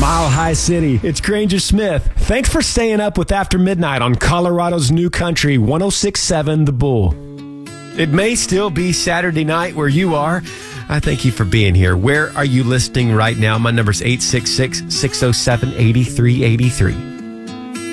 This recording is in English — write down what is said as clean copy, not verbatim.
Mile High City, it's Granger Smith. Thanks for staying up with After Midnight on Colorado's New Country 106.7 The Bull. It may still be Saturday night where you are. I thank you for being here. Where are you listening right now? My number's 866-607-8383.